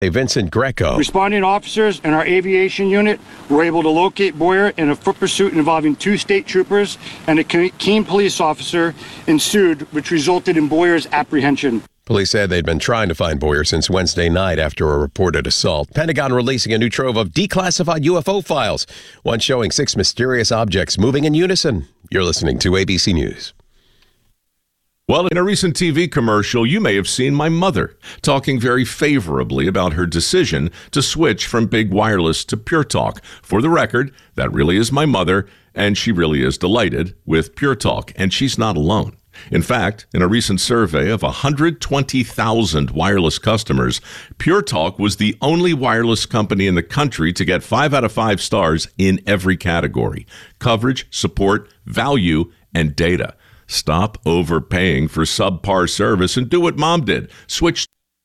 Vincent Greco. Responding officers and our aviation unit were able to locate Boyer, in a foot pursuit involving 2 state troopers and a Keene police officer ensued, which resulted in Boyer's apprehension. Police said they'd been trying to find Boyer since Wednesday night after a reported assault. Pentagon releasing a new trove of declassified UFO files, one showing 6 mysterious objects moving in unison. You're listening to ABC News. Well, in a recent TV commercial, you may have seen my mother talking very favorably about her decision to switch from big wireless to Pure Talk. For the record, that really is my mother, and she really is delighted with Pure Talk, and she's not alone. In fact, in a recent survey of 120,000 wireless customers, Pure Talk was the only wireless company in the country to get 5 out of 5 stars in every category: coverage, support, value, and data. Stop overpaying for subpar service and do what Mom did. Switch.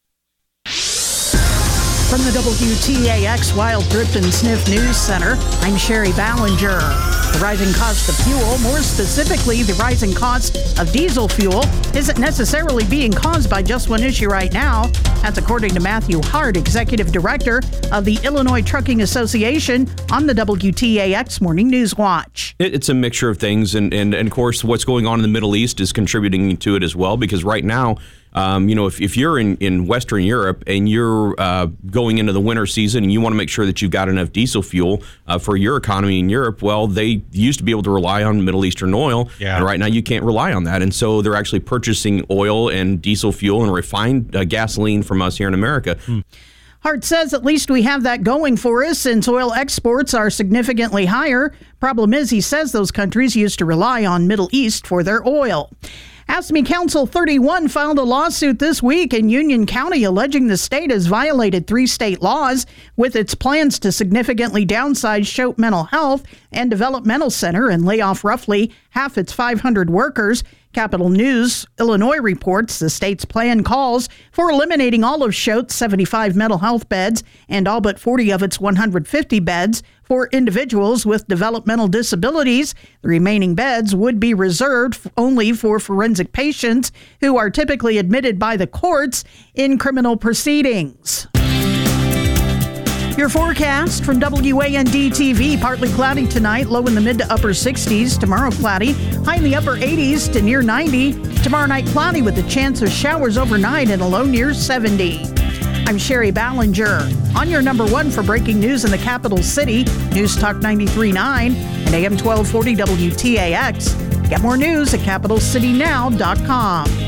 From the WTAX Wild Drift and Sniff News Center, I'm Sherry Ballinger. The rising cost of fuel, more specifically the rising cost of diesel fuel, isn't necessarily being caused by just one issue right now. That's according to Matthew Hart, Executive Director of the Illinois Trucking Association, on the WTAX Morning News Watch. It's a mixture of things, and of course what's going on in the Middle East is contributing to it as well, because right now, if you're in Western Europe and you're going into the winter season and you want to make sure that you've got enough diesel fuel for your economy in Europe, well, they used to be able to rely on Middle Eastern oil, and right now you can't rely on that. And so they're actually purchasing oil and diesel fuel and refined gasoline from us here in America. Hart says at least we have that going for us since oil exports are significantly higher. Problem is, he says those countries used to rely on Middle East for their oil. AFSCME Council 31 filed a lawsuit this week in Union County alleging the state has violated 3 state laws with its plans to significantly downsize Choate Mental Health and Developmental Center and lay off roughly half its 500 workers. Capital News Illinois reports the state's plan calls for eliminating all of Choate's 75 mental health beds and all but 40 of its 150 beds for individuals with developmental disabilities. The remaining beds would be reserved only for forensic patients who are typically admitted by the courts in criminal proceedings. Your forecast from WAND-TV, partly cloudy tonight, low in the mid to upper 60s. Tomorrow cloudy, high in the upper 80s to near 90. Tomorrow night cloudy with a chance of showers overnight and a low near 70. I'm Sherry Ballinger. On your number 1 for breaking news in the capital city, News Talk 93.9 and AM 1240 WTAX. Get more news at CapitalCityNow.com.